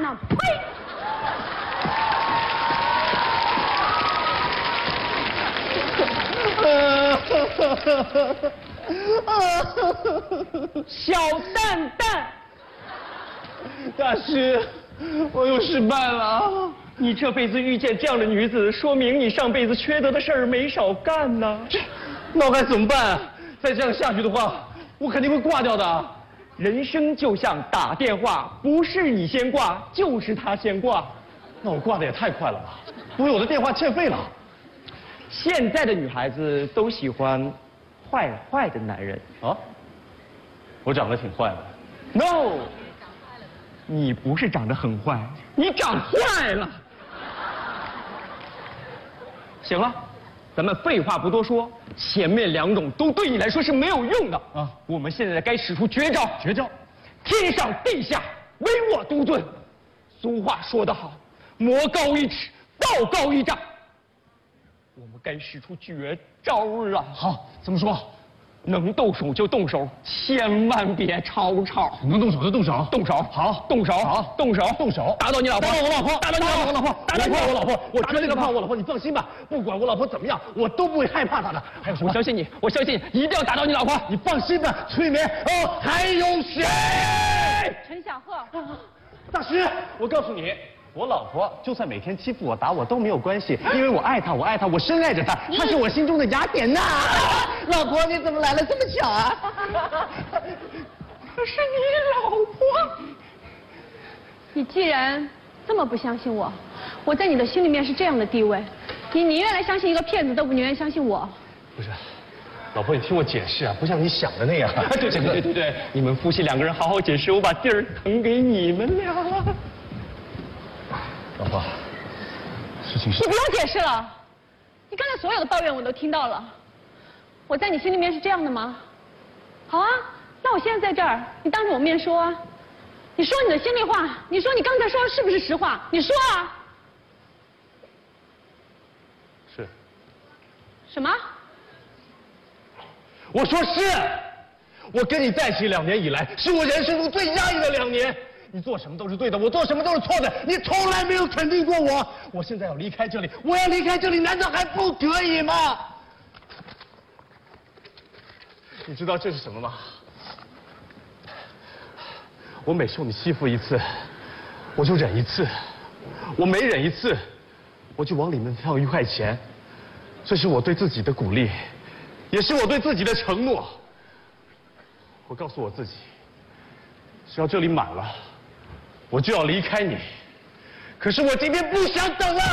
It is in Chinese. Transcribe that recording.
呢？呸！小蛋蛋， 大师，我又失败了。 你这辈子遇见这样的女子，说明你上辈子缺德的事儿没少干呢。 那我该怎么办？再这样下去的话，我肯定会挂掉的。 人生就像打电话，不是你先挂，就是他先挂。 那我挂的也太快了吧？不会我的电话欠费了？ 现在的女孩子都喜欢坏坏的男人啊？我长得挺坏的。 No， 你不是长得很坏，你长坏了。行了，咱们废话不多说，前面两种都对你来说是没有用的啊。我们现在该使出绝招，绝招，天上地下唯我独尊。俗话说得好，魔高一尺，道高一丈。我们该使出绝招了。 好，怎么说？ 能动手就动手，千万别吵吵。 能动手就动手， 动手好，动手好，动手动手， 打倒你老婆， 打倒我老婆， 打倒我老婆， 打倒我老婆，我绝对能怕我老婆，你放心吧，不管我老婆怎么样，我都不会害怕她的。还有什么？ 我相信你，我相信一定要打倒你老婆。 你放心吧，催眠哦，还有谁？ 陈小鹤， 大师，我告诉你。 我老婆就算每天欺负我、打我都没有关系，因为我爱她，我爱她，我深爱着她，她是我心中的雅典娜。老婆，你怎么来了？这么巧啊！ 可是你老婆。 你既然这么不相信我，我在你的心里面是这样的地位，你宁愿来相信一个骗子，都不宁愿相信我。 不是，老婆，你听我解释啊，不像你想的那样。 对，你们夫妻两个人好好解释，我把地儿腾给你们俩了。 老婆，事情是…… 你不用解释了，你刚才所有的抱怨我都听到了。我在你心里面是这样的吗？好啊，那我现在在这儿，你当着我面说啊，你说你的心里话，你说你刚才说的是不是实话？你说啊。 是。 什么？ 我说是，我跟你在一起2年以来，是我人生中最压抑的2年。 你做什么都是对的，我做什么都是错的，你从来没有肯定过我。我现在要离开这里，我要离开这里，难道还不可以吗？你知道这是什么吗？我每受你欺负一次，我就忍一次；我每忍一次，我就往里面放1块钱。这是我对自己的鼓励，也是我对自己的承诺。我告诉我自己，只要这里满了。 我就要离开你，可是我今天不想等了。